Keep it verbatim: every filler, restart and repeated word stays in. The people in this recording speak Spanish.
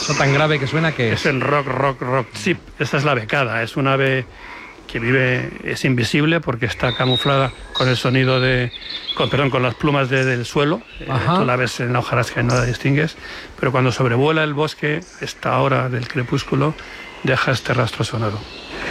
Eso tan grave que suena que es. Es el rock, rock, rock chip. Esta es la becada. Es un ave que vive, es invisible porque está camuflada con el sonido de, con, perdón, con las plumas de, del suelo. Eh, tú la ves en la hojarasca y no la distingues, pero cuando sobrevuela el bosque, esta hora del crepúsculo, deja este rastro sonoro.